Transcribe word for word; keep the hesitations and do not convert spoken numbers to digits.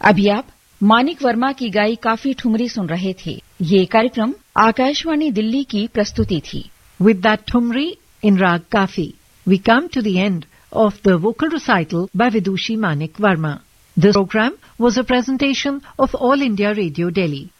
अभी आप मानिक वर्मा की गाई काफी ठुमरी सुन रहे थे। ये कार्यक्रम आकाशवाणी दिल्ली की प्रस्तुति थी। With that thumri in Rag Kafi, we come to the end of the vocal recital by Vidushi Manik Verma. This program was a presentation of All India Radio Delhi.